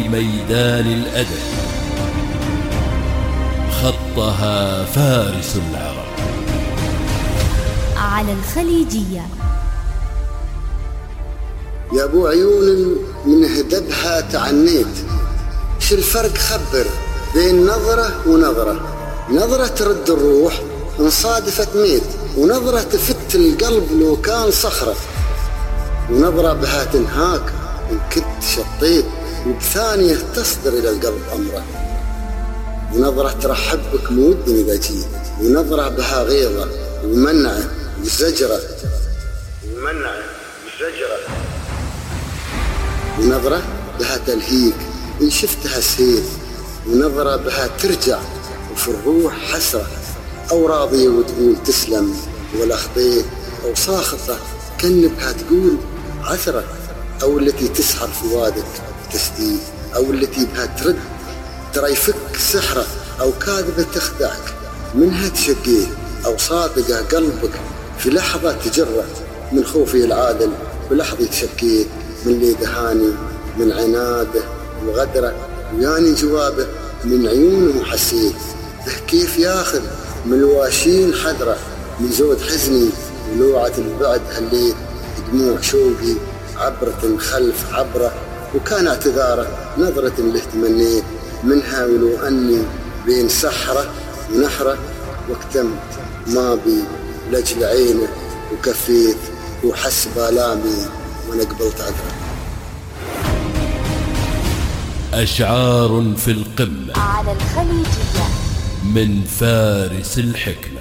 ميدان الأدب خطها فارس العرب على الخليجية. يا ابو عيون من هدبها تعنيت، شو الفرق خبر بين نظرة ونظرة؟ نظرة ترد الروح ان صادفت ميت، ونظرة تفت القلب لو كان صخرة، ونظرة بها تنهاك ان كنت شطيت، وبثانية تصدر الى القلب امره، ونظرة ترحب بك مود اذا جيت، ونظرة بها غيظة ومنعه وزجرة، ونظرة بها تلهيك إن شفتها سيف، ونظرة بها ترجع وفي الروح حسرة، أو راضية وتقول تسلم ولا خطيت، أو ساخطة كان بها تقول عثرة، أو التي تسحر فؤادك تسديد، أو التي بها ترد ترى يفك سحرة، أو كاذبة تخدعك منها تشقيه، أو صادقة قلبك في لحظة تجره، من خوفي العادل بلحظة تشكيه، من اللي دهاني من عناده وغدره، وياني جوابه من عيونه حسيت، به كيف ياخذ من الواشين حذره، من زود حزني ولوعة البعد هليت، دموع شوقي عبرة خلف عبره، وكان اعتذاره نظرة له تمنيت منها، ولو أني بين سحرة ونحرة، واكتمت ما بي لجل عينه وكفيت، وحس بالامي وانا قبلت عذره. أشعار في القمة على الخليجية من فارس الحكمة.